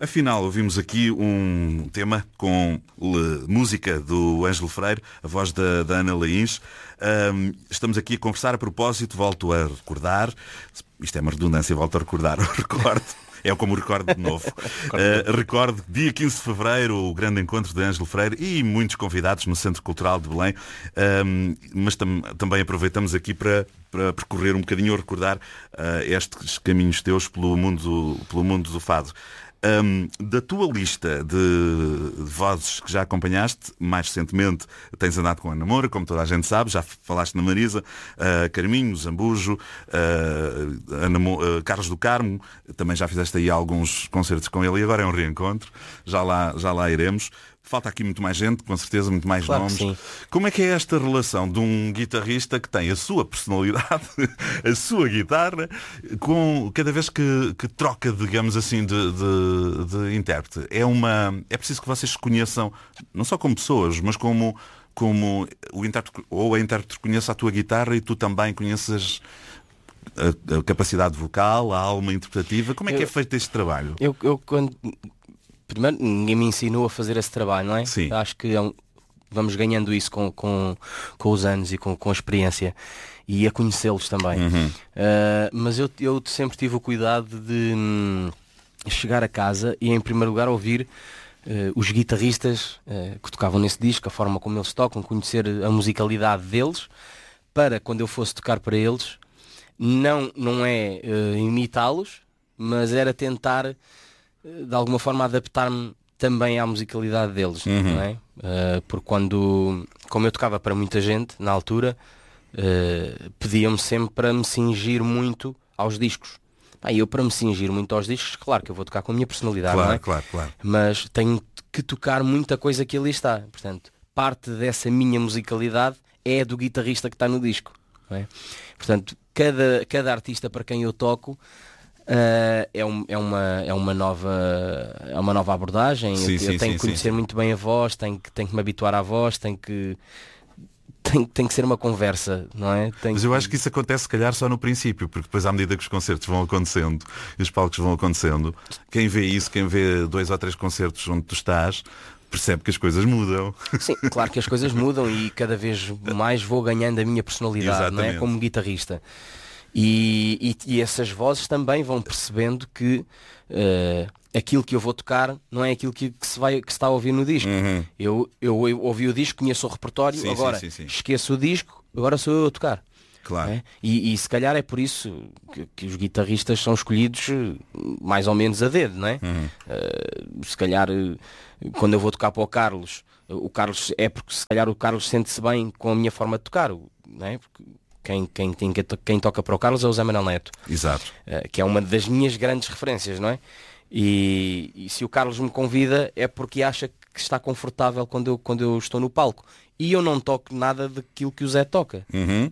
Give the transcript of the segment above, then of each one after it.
Afinal, ouvimos aqui um tema com música do Ângelo Freire, a voz da Ana Laíns. Estamos aqui a conversar a propósito, volto a recordar, isto é uma redundância, volto a recordar, recordo. É como recordo de novo. Recordo, dia 15 de fevereiro, o grande encontro de Ângelo Freire e muitos convidados no Centro Cultural de Belém. Mas também aproveitamos aqui para percorrer um bocadinho ou recordar estes caminhos teus pelo mundo do fado. Da tua lista de vozes que já acompanhaste, mais recentemente tens andado com a Ana Moura, como toda a gente sabe, já falaste na Marisa, Carminho, Zambujo, Carlos do Carmo, também já fizeste aí alguns concertos com ele e agora é um reencontro, já lá iremos. Falta aqui muito mais gente, com certeza, muito mais claro nomes. Sim. Como é que é esta relação de um guitarrista que tem a sua personalidade, a sua guitarra, com cada vez que troca, digamos assim, de intérprete? É preciso que vocês se conheçam, não só como pessoas, mas como o intérprete, ou a intérprete conheça a tua guitarra e tu também conheces a capacidade vocal, a alma interpretativa. Como é que é feito este trabalho? Eu quando... Primeiro, ninguém me ensinou a fazer esse trabalho, não é? Sim. Acho que vamos ganhando isso com os anos e com a experiência e a conhecê-los também. Mas eu sempre tive o cuidado de chegar a casa e, em primeiro lugar, ouvir os guitarristas que tocavam nesse disco, a forma como eles tocam, conhecer a musicalidade deles, para quando eu fosse tocar para eles, não é imitá-los, mas era tentar de alguma forma adaptar-me também à musicalidade deles, não é? Porque como eu tocava para muita gente na altura, pediam-me sempre para me cingir muito aos discos. E eu, para me cingir muito aos discos, claro que eu vou tocar com a minha personalidade, Claro, não é? claro. Mas tenho que tocar muita coisa que ali está. Portanto, parte dessa minha musicalidade é do guitarrista que está no disco, não é? Portanto, cada artista para quem eu toco é uma nova abordagem. Eu tenho que conhecer muito bem a voz, tenho que me habituar à voz, tem que ser uma conversa, não é? Mas eu acho que isso acontece se calhar só no princípio, porque depois à medida que os concertos vão acontecendo e os palcos vão acontecendo, quem vê 2 ou 3 concertos onde tu estás percebe que as coisas mudam. Sim, claro que as coisas mudam e cada vez mais vou ganhando a minha personalidade, não é? Como guitarrista. E essas vozes também vão percebendo que aquilo que eu vou tocar não é aquilo que se está a ouvir no disco. Eu ouvi o disco, conheço o repertório, sim. Esqueço o disco, agora sou eu a tocar. Claro. É? E se calhar é por isso que os guitarristas são escolhidos mais ou menos a dedo, não é? Se calhar quando eu vou tocar para o Carlos é porque se calhar o Carlos sente-se bem com a minha forma de tocar, não é? Porque quem toca para o Carlos é o Zé Manuel Neto. Exato. Que é uma das minhas grandes referências, não é? E se o Carlos me convida é porque acha que está confortável quando eu estou no palco. E eu não toco nada daquilo que o Zé toca.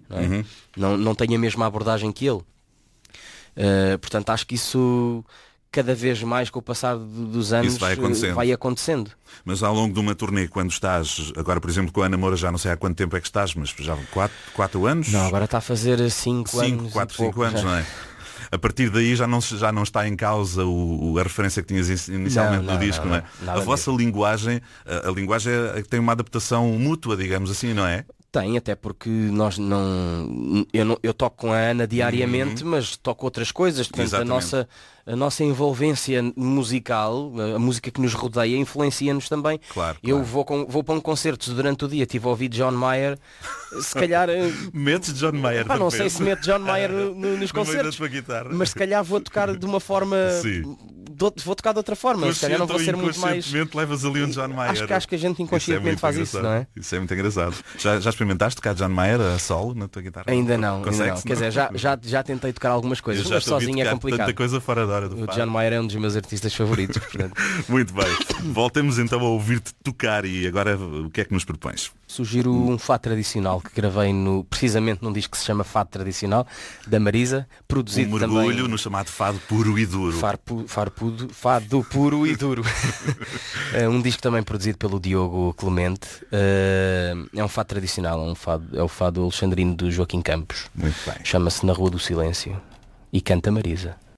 Não tenho a mesma abordagem que ele. Portanto, acho que isso cada vez mais com o passar dos anos vai acontecendo. Mas ao longo de uma turnê, quando estás, agora por exemplo com a Ana Moura, já não sei há quanto tempo é que estás, mas já 4 anos? Não, agora está a fazer 5 anos. 5 anos, não é? A partir daí já não está em causa a referência que tinhas inicialmente no disco, não é? A vossa linguagem, a linguagem tem uma adaptação mútua, digamos assim, não é? Tem, até porque eu toco com a Ana diariamente, mas toco outras coisas. Portanto, a nossa envolvência musical, a música que nos rodeia, influencia-nos também. Claro. Eu vou para um concerto durante o dia, tive a ouvir John Mayer, se calhar... Metes John Mayer. Não sei se meto John Mayer nos concertos, mas se calhar vou tocar de uma forma... Vou tocar de outra forma, se calhar não vou ser muito mais... levas ali um John Mayer. Acho que a gente inconscientemente faz isso, não é? Isso é muito engraçado. Já experimentaste tocar John Mayer a solo na tua guitarra? Ainda não. Quer dizer, já tentei tocar algumas coisas, mas sozinho é complicado. Tanta coisa fora da hora do John Mayer é um dos meus artistas favoritos. Portanto. Muito bem. Voltemos então a ouvir-te tocar e agora o que é que nos propões? Sugiro um fado tradicional que gravei precisamente num disco que se chama Fado Tradicional, da Marisa, produzido também... Um mergulho no chamado fado puro e duro. Fado puro e duro. Um disco também produzido pelo Diogo Clemente. É um fado tradicional, é o fado alexandrino do Joaquim Campos. Muito bem. Chama-se Na Rua do Silêncio e canta Marisa.